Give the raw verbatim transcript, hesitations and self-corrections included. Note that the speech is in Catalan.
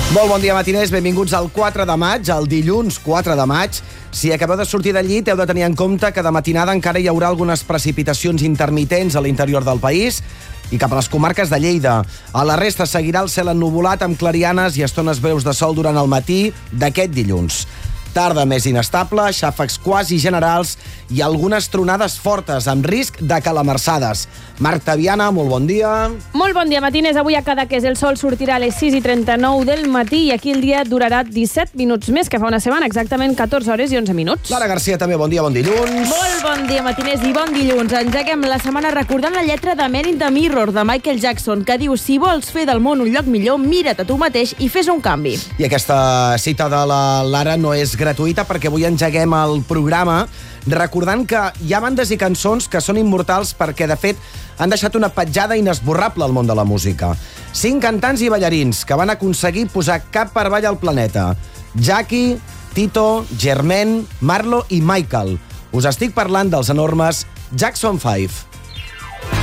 Molt bon dia, matiners. Benvinguts al quatre de maig, el dilluns quatre de maig. Si acabeu de sortir del llit, heu de tenir en compte que de matinada encara hi haurà algunes precipitacions intermitents a l'interior del país i cap a les comarques de Lleida. A la resta seguirà el cel ennuvolat amb clarianes i estones breus de sol durant el matí d'aquest dilluns. Tarda més inestable, xàfecs quasi generals i algunes tronades fortes amb risc de calamarsades. Marc Taviana, molt bon dia. Molt bon dia, matiners. Avui a Cadaqués el sol sortirà a les sis i trenta-nou del matí i aquí el dia durarà disset minuts més que fa una setmana, exactament catorze hores i onze minuts. Lara Garcia també, bon dia, bon dilluns. Molt bon dia, matiners, i bon dilluns. Engeguem la setmana recordant la lletra de Men in the Mirror de Michael Jackson, que diu: si vols fer del món un lloc millor, mira't a tu mateix i fes un canvi. I aquesta cita de la Lara no és gratuïta perquè avui engeguem el programa recordant que hi ha bandes i cançons que són immortals perquè, de fet, han deixat una petjada inesborrable al món de la música. Cinc cantants i ballarins que van aconseguir posar cap per avall al planeta. Jackie, Tito, Germaine, Marlo i Michael. Us estic parlant dels enormes Jackson five.